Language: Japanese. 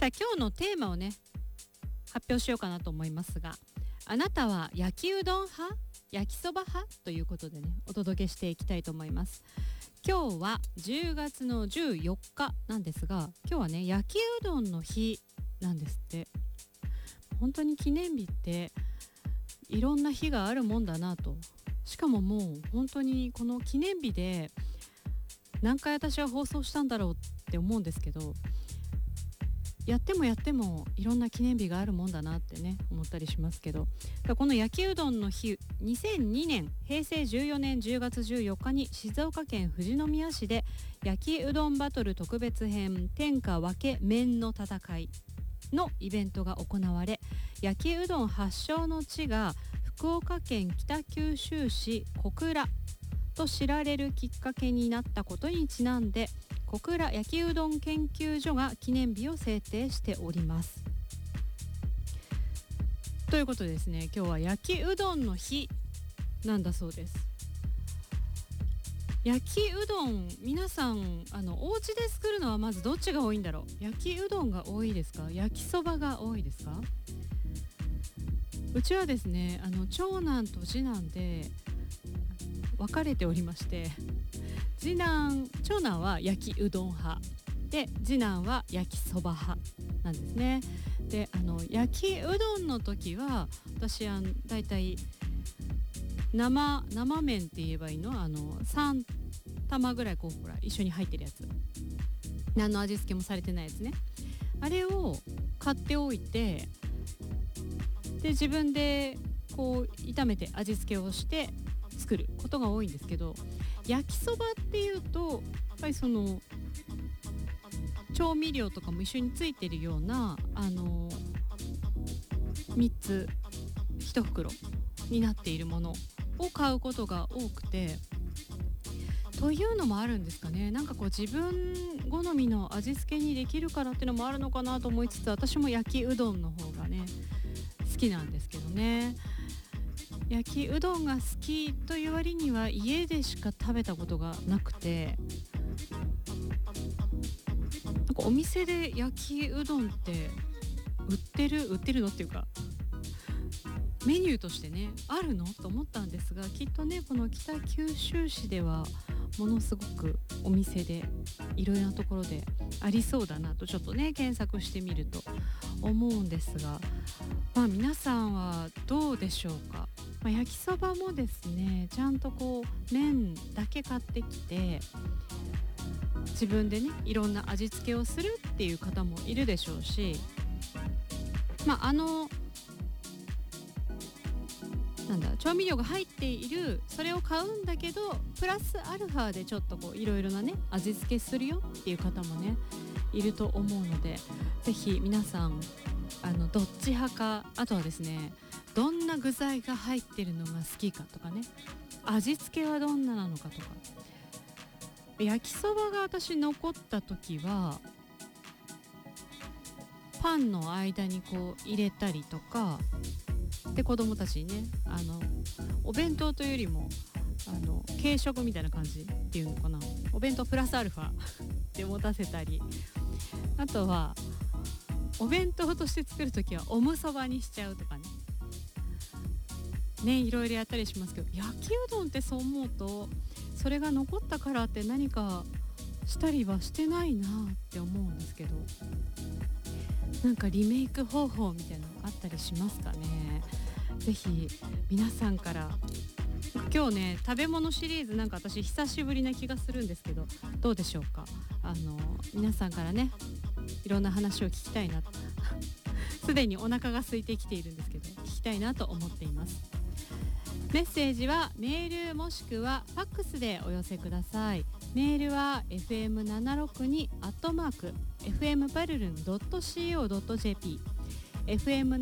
さあ今日のテーマをね発表しようかなと思いますが、あなたは焼きうどん派焼きそば派ということでねお届けしていきたいと思います。今日は10月の14日なんですが、今日はね焼きうどんの日なんですって。本当に記念日っていろんな日があるもんだなと。しかももう本当にこの記念日で何回私は放送したんだろうって思うんですけど、やってもいろんな記念日があるもんだなってね思ったりしますけど、この焼きうどんの日、2002年平成14年10月14日に静岡県富士宮市で焼きうどんバトル特別編天下分け麺の戦いのイベントが行われ、焼きうどん発祥の地が福岡県北九州市小倉と知られるきっかけになったことにちなんで、小倉焼きうどん研究所が記念日を制定しております。ということでですね、今日は焼きうどんの日なんだそうです。焼きうどん、皆さんお家で作るのはまずどっちが多いんだろう。焼きうどんが多いですか、焼きそばが多いですか。うちはですね長男と次男で分かれておりまして、長男は焼きうどん派で次男は焼きそば派なんですね。で焼きうどんの時は私だいたい生麺って言えばいいの3玉ぐらいほら一緒に入ってるやつ、何の味付けもされてないやつね、あれを買っておいて、で自分でこう炒めて味付けをして作ることが多いんですけど、焼きそばっていうとやっぱりその調味料とかも一緒についてるような3つ1袋になっているものを買うことが多くて、というのもあるんですかね。なんかこう自分好みの味付けにできるからっていうのもあるのかなと思いつつ、私も焼きうどんの方がね好きなんですけどね。焼きうどんが好きという割には家でしか食べたことがなくて、なんかお店で焼きうどんって売ってるのっていうかメニューとしてねあるのと思ったんですが、きっとねこの北九州市ではものすごくお店でいろいろなところでありそうだなとちょっとね検索してみると思うんですが、皆さんはどうでしょうか。焼きそばもですねちゃんとこう麺だけ買ってきて自分でねいろんな味付けをするっていう方もいるでしょうし、調味料が入っているそれを買うんだけどプラスアルファでちょっとこういろいろなね味付けするよっていう方もねいると思うので、ぜひ皆さんどっち派か、あとはですねどんな具材が入ってるのが好きかとかね、味付けはどんななのかとか。焼きそばが私残った時はパンの間にこう入れたりとかで、子供たちにねお弁当というよりも軽食みたいな感じっていうのかな、お弁当プラスアルファで持たせたり、あとはお弁当として作るときはおむそばにしちゃうとかねいろいろやったりしますけど、焼きうどんってそう思うとそれが残ったからって何かしたりはしてないなって思うんですけど、なんかリメイク方法みたいなのあったりしますかね。ぜひ皆さんから、今日ね食べ物シリーズなんか私久しぶりな気がするんですけど、どうでしょうか。皆さんからねいろんな話を聞きたいなすでにお腹が空いてきているんですけど聞きたいなと思っています。メッセージはメールもしくはファックスでお寄せください。メールは fm762@fmballoon.co.jp fm